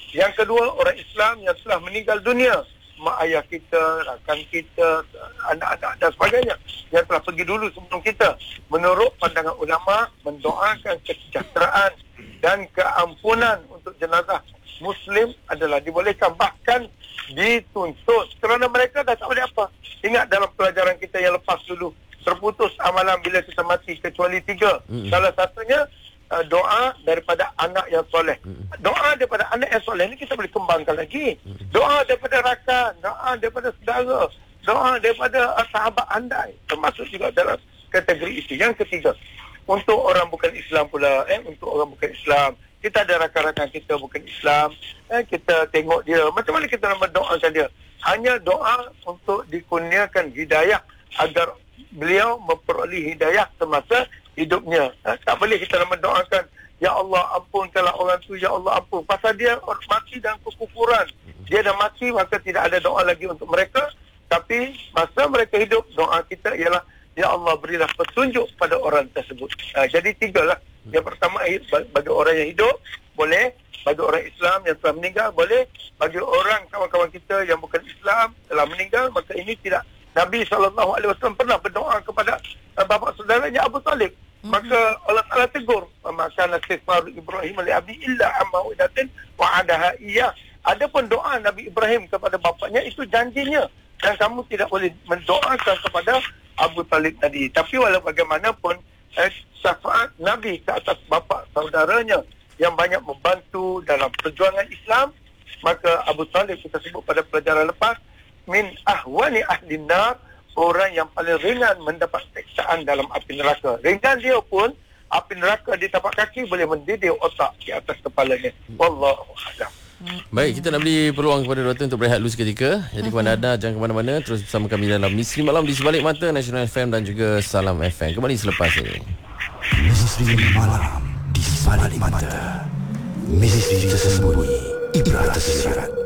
Yang kedua, orang Islam yang telah meninggal dunia, mak ayah kita, rakan kita, anak-anak dan sebagainya yang telah pergi dulu sebelum kita. Menurut pandangan ulama, mendoakan kesejahteraan dan keampunan untuk jenazah Muslim adalah dibolehkan, bahkan dituntut, kerana mereka dah tak boleh apa. Ingat dalam pelajaran kita yang lepas dulu, terputus amalan bila kita mati kecuali 3. Salah satunya doa daripada anak yang soleh. Doa daripada anak yang soleh ni kita boleh kembangkan lagi. Doa daripada rakan, doa daripada saudara, doa daripada sahabat andai, termasuk juga dalam kategori itu. Yang ketiga, untuk orang bukan Islam pula, untuk orang bukan Islam, kita ada rakan-rakan kita bukan Islam, kita tengok dia, macam mana kita nak mendoakan dia? Hanya doa untuk dikurniakan hidayah agar beliau memperoleh hidayah semasa hidupnya. Tak boleh kita nak mendoakan, ya Allah ampunkanlah orang tu, ya Allah ampun. Pasal dia mati dalam kekufuran. Dia dah mati, maka tidak ada doa lagi untuk mereka. Tapi masa mereka hidup, doa kita ialah, ya Allah berilah petunjuk pada orang tersebut. Jadi 3 lah. Yang pertama, bagi orang yang hidup, boleh. Bagi orang Islam yang telah meninggal, boleh. Bagi orang kawan-kawan kita yang bukan Islam telah meninggal, maka ini tidak. Nabi SAW pernah berdoa kepada bapa saudaranya Abu Talib. Maka Allah Ta'ala tegur, maka istighfar Ibrahim li abi illa amma wadatin wa adaha iya. Adapun doa Nabi Ibrahim kepada bapaknya itu janjinya, dan kamu tidak boleh mendoakan kepada Abu Talib tadi. Tapi walau bagaimanapun, syafaat Nabi ke atas bapa saudaranya yang banyak membantu dalam perjuangan Islam, maka Abu Talib kita sebut pada pelajaran lepas, min ahwani ahlin nar, orang yang paling ringan mendapat siksaan dalam api neraka. Ringan dia pun, api neraka di tapak kaki boleh mendidih otak di atas kepalanya. Wallahu a'lam. Baik, kita nak beri peluang kepada doktor untuk berehat dulu seketika. Jadi kepada anda, jangan ke mana-mana, terus bersama kami dalam Misteri Malam di Sebalik Mata Nasional FM dan juga Salam FM. Kembali selepas ini. Misteri Malam di Sebalik Mata. Misteri tersembunyi, ibrat tersirat.